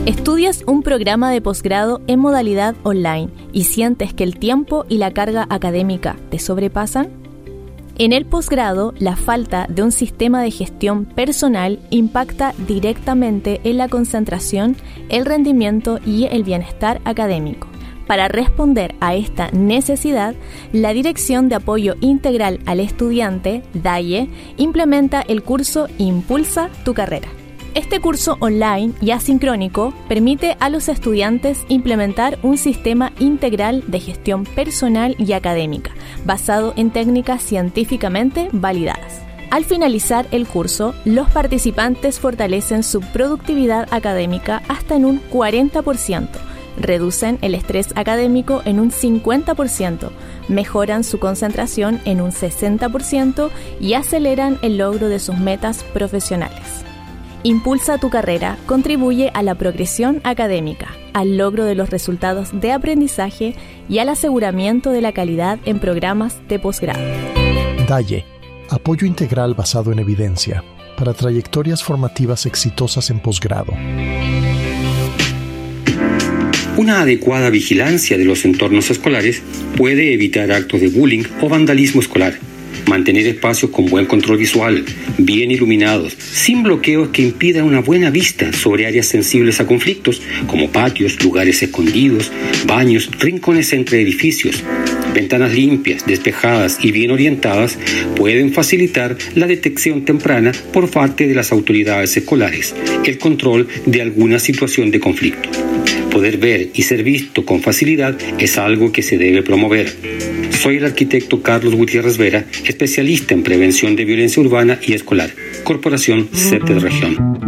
¿Estudias un programa de posgrado en modalidad online y sientes que el tiempo y la carga académica te sobrepasan? En el posgrado, la falta de un sistema de gestión personal impacta directamente en la concentración, el rendimiento y el bienestar académico. Para responder a esta necesidad, la Dirección de Apoyo Integral al Estudiante, DAIE, implementa el curso Impulsa tu Carrera. Este curso online y asincrónico permite a los estudiantes implementar un sistema integral de gestión personal y académica, basado en técnicas científicamente validadas. Al finalizar el curso, los participantes fortalecen su productividad académica hasta en un 40%, reducen el estrés académico en un 50%, mejoran su concentración en un 60% y aceleran el logro de sus metas profesionales. Impulsa tu Carrera contribuye a la progresión académica, al logro de los resultados de aprendizaje y al aseguramiento de la calidad en programas de posgrado. DAIE, apoyo integral basado en evidencia para trayectorias formativas exitosas en posgrado. Una adecuada vigilancia de los entornos escolares puede evitar actos de bullying o vandalismo escolar. Mantener espacios con buen control visual, bien iluminados, sin bloqueos que impidan una buena vista sobre áreas sensibles a conflictos, como patios, lugares escondidos, baños, rincones entre edificios. Ventanas limpias, despejadas y bien orientadas pueden facilitar la detección temprana por parte de las autoridades escolares, el control de alguna situación de conflicto. Poder ver y ser visto con facilidad es algo que se debe promover. Soy el arquitecto Carlos Gutiérrez Vera, especialista en prevención de violencia urbana y escolar. Corporación CEPES Región.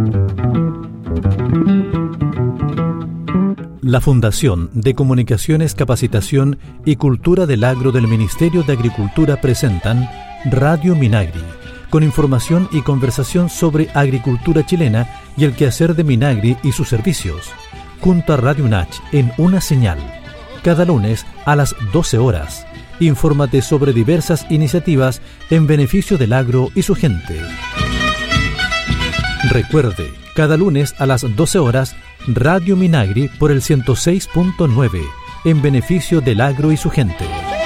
La Fundación de Comunicaciones, Capacitación y Cultura del Agro del Ministerio de Agricultura presentan Radio Minagri, con información y conversación sobre agricultura chilena y el quehacer de Minagri y sus servicios, junto a Radio UNACH en una señal, cada lunes a las 12 horas. Infórmate sobre diversas iniciativas en beneficio del agro y su gente. Recuerde, cada lunes a las 12 horas, Radio Minagri por el 106.9, en beneficio del agro y su gente.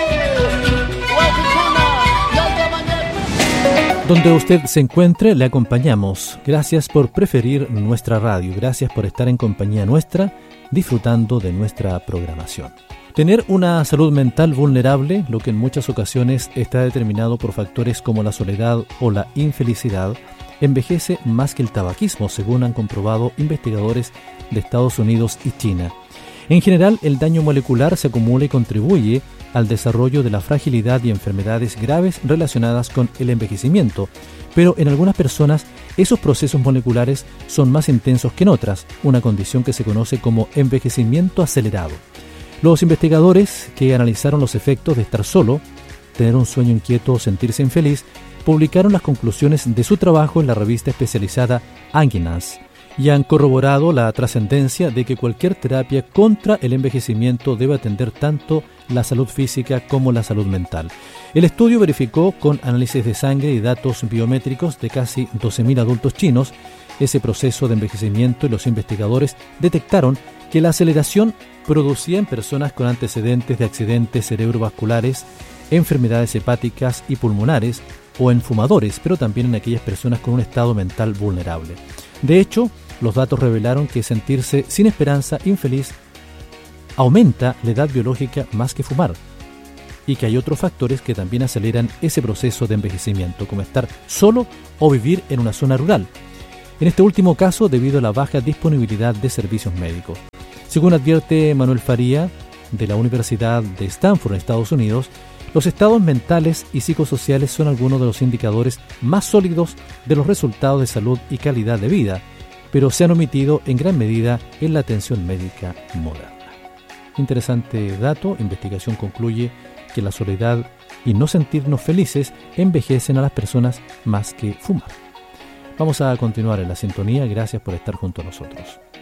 Donde usted se encuentre, le acompañamos. Gracias por preferir nuestra radio, gracias por estar en compañía nuestra, disfrutando de nuestra programación. Tener una salud mental vulnerable, lo que en muchas ocasiones está determinado por factores como la soledad o la infelicidad, envejece más que el tabaquismo, según han comprobado investigadores de Estados Unidos y China. En general, el daño molecular se acumula y contribuye al desarrollo de la fragilidad y enfermedades graves relacionadas con el envejecimiento, pero en algunas personas esos procesos moleculares son más intensos que en otras, una condición que se conoce como envejecimiento acelerado. Los investigadores que analizaron los efectos de estar solo, tener un sueño inquieto o sentirse infeliz, publicaron las conclusiones de su trabajo en la revista especializada Anguinas y han corroborado la trascendencia de que cualquier terapia contra el envejecimiento debe atender tanto la salud física como la salud mental. El estudio verificó con análisis de sangre y datos biométricos de casi 12.000 adultos chinos ese proceso de envejecimiento y los investigadores detectaron que la aceleración producía en personas con antecedentes de accidentes cerebrovasculares, enfermedades hepáticas y pulmonares o en fumadores, pero también en aquellas personas con un estado mental vulnerable. De hecho, los datos revelaron que sentirse sin esperanza, infeliz, aumenta la edad biológica más que fumar y que hay otros factores que también aceleran ese proceso de envejecimiento, como estar solo o vivir en una zona rural. En este último caso, debido a la baja disponibilidad de servicios médicos. Según advierte Manuel Faría, de la Universidad de Stanford en Estados Unidos, los estados mentales y psicosociales son algunos de los indicadores más sólidos de los resultados de salud y calidad de vida, pero se han omitido en gran medida en la atención médica moderna. Interesante dato, investigación concluye que la soledad y no sentirnos felices envejecen a las personas más que fumar. Vamos a continuar en la sintonía, gracias por estar junto a nosotros.